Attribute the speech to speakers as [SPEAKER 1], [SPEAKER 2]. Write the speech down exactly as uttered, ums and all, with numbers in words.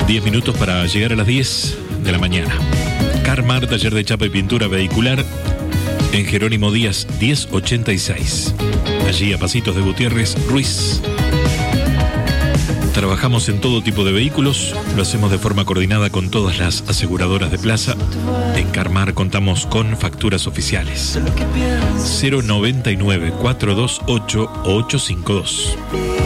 [SPEAKER 1] diez minutos para llegar a las diez de la mañana. Carmar, taller de chapa y pintura vehicular en Jerónimo Díaz diez ochenta y seis. Allí a pasitos de Gutiérrez Ruiz. Trabajamos en todo tipo de vehículos, lo hacemos de forma coordinada con todas las aseguradoras de plaza. En Carmar contamos con facturas oficiales. cero noventa y nueve, cuatrocientos veintiocho, ochocientos cincuenta y dos.